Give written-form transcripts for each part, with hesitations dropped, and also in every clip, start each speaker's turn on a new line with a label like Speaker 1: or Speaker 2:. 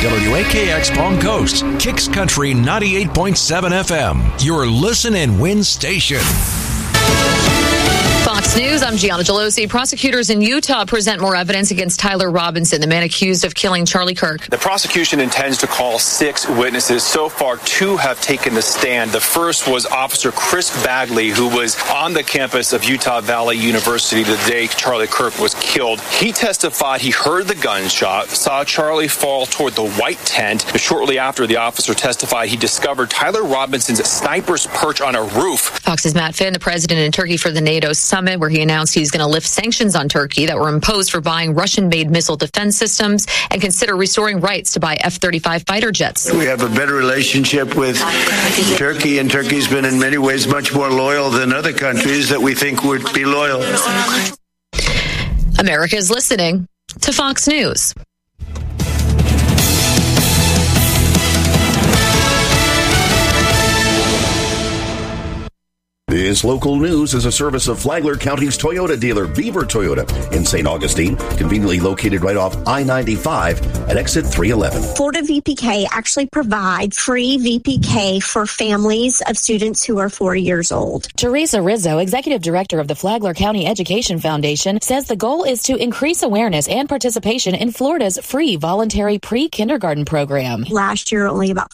Speaker 1: WAKX Palm Coast, Kicks Country 98.7 FM, your listen and win station.
Speaker 2: Fox News, I'm Gianna Gelosi. Prosecutors in Utah present more evidence against Tyler Robinson, the man accused of killing Charlie Kirk.
Speaker 3: The prosecution intends to call 6 witnesses. So far, 2 have taken the stand. The first was Officer Chris Bagley, who was on the campus of Utah Valley University the day Charlie Kirk was killed. He testified he heard the gunshot, saw Charlie fall toward the white tent. Shortly after, the officer testified he discovered Tyler Robinson's sniper's perch on a roof.
Speaker 2: Fox's Matt Finn, the president in Turkey for the NATO summit, where he announced he's going to lift sanctions on Turkey that were imposed for buying Russian-made missile defense systems and consider restoring rights to buy F-35 fighter jets.
Speaker 4: We have a better relationship with Turkey, and Turkey's been in many ways much more loyal than other countries that we think would be loyal.
Speaker 2: America is listening to Fox News.
Speaker 5: This local news is a service of Flagler County's Toyota dealer, Beaver Toyota, in St. Augustine, conveniently located right off I-95 at exit 311.
Speaker 6: Florida VPK actually provides free VPK for families of students who are 4 years old.
Speaker 7: Teresa Rizzo, executive director of the Flagler County Education Foundation, says the goal is to increase awareness and participation in Florida's free voluntary pre-kindergarten program.
Speaker 6: Last year, only about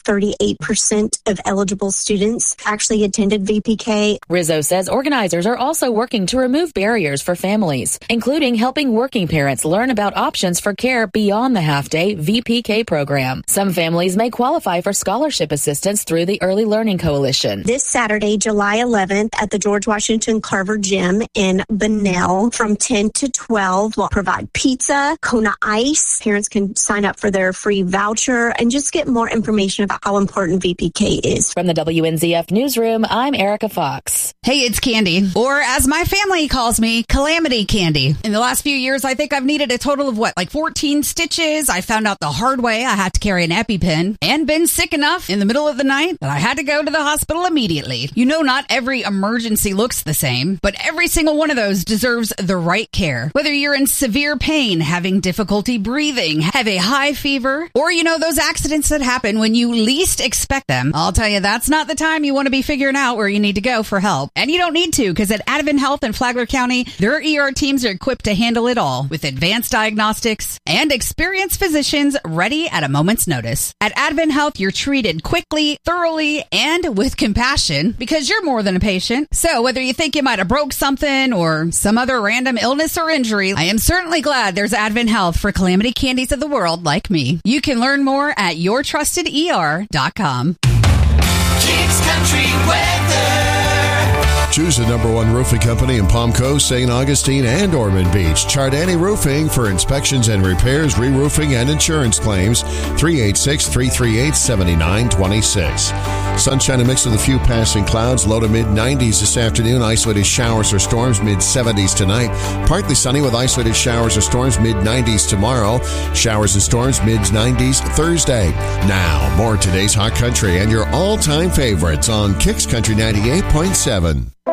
Speaker 6: 38% of eligible students actually attended VPK.
Speaker 7: Rizzo says organizers are also working to remove barriers for families, including helping working parents learn about options for care beyond the half-day VPK program. Some families may qualify for scholarship assistance through the Early Learning Coalition.
Speaker 6: This Saturday, July 11th, at the George Washington Carver Gym in Bunnell from 10 to 12, we'll provide pizza, Kona Ice. Parents can sign up for their free voucher and just get more information about how important VPK is.
Speaker 7: From the WNZF Newsroom, I'm Erica Fox.
Speaker 8: Hey, it's Candy, or as my family calls me, Calamity Candy. In the last few years, I think I've needed a total of 14 stitches. I found out the hard way I had to carry an EpiPen and been sick enough in the middle of the night that I had to go to the hospital immediately. You know, not every emergency looks the same, but every single one of those deserves the right care. Whether you're in severe pain, having difficulty breathing, have a high fever, or those accidents that happen when you least expect them, I'll tell you, that's not the time you want to be figuring out where you need to go for help. And you don't need to, because at Advent Health in Flagler County, their ER teams are equipped to handle it all with advanced diagnostics and experienced physicians ready at a moment's notice. At Advent Health, you're treated quickly, thoroughly, and with compassion because you're more than a patient. So whether you think you might have broke something or some other random illness or injury, I am certainly glad there's Advent Health for calamity candies of the world like me. You can learn more at yourtrusteder.com.
Speaker 9: Kicks Country Weather.
Speaker 10: Choose the #1 roofing company in Palm Coast, St. Augustine, and Ormond Beach. Chardani Roofing for inspections and repairs, re-roofing, and insurance claims. 386-338-7926. Sunshine and mixed with a few passing clouds. Low to mid-90s this afternoon. Isolated showers or storms, mid-70s tonight. Partly sunny with isolated showers or storms, mid-90s tomorrow. Showers and storms, mid-90s Thursday. Now, more of today's Hot Country and your all-time favorites on Kicks Country 98.7.